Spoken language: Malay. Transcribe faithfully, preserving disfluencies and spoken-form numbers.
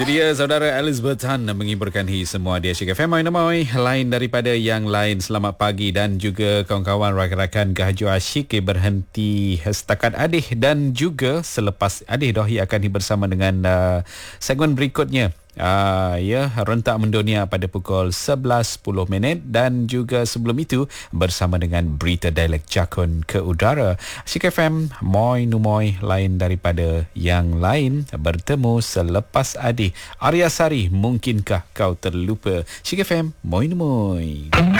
Itu dia saudara Elizabeth Han menghiburkan hi semua di Asyik F M. Moi moi lain daripada yang lain. Selamat pagi dan juga kawan-kawan rakan-rakan Gahaju Asyik berhenti setakat Adih dan juga selepas Adih Dohi akan bersama dengan uh, segmen berikutnya. Uh, ya, rentak mendunia pada pukul sebelas sepuluh minit dan juga sebelum itu bersama dengan berita dialek Jakun ke udara. Asyik F M, moi numoi lain daripada yang lain bertemu selepas Adih. Arya Sari, mungkinkah kau terlupa? Asyik F M, moi numoi.